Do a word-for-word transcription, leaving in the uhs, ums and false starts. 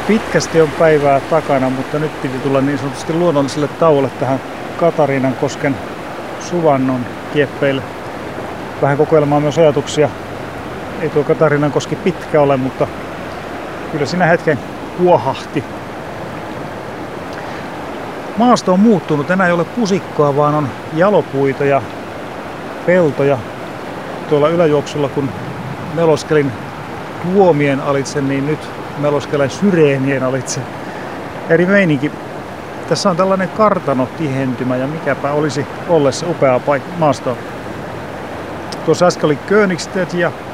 Pitkästi on päivää takana, mutta nyt piti tulla niin sanotusti luonnolliselle tauolle tähän Katariinankosken Suvannon kieppeille. Vähän kokeilemaan myös ajatuksia. Ei tuo Katariinankoski pitkä ole, mutta kyllä siinä hetken kuohahti. Maasto on muuttunut. Enää ei ole pusikkoa, vaan on jalopuita ja peltoja. Tuolla yläjuoksulla, kun meloskelin tuomien alitse, niin nyt meloskelen syreenien alitse. Eri meininki. Tässä on tällainen kartanotihentymä ja mikäpä olisi ollessa upeaa paik- maastoa. Tuossa äsken oli Königstedt ja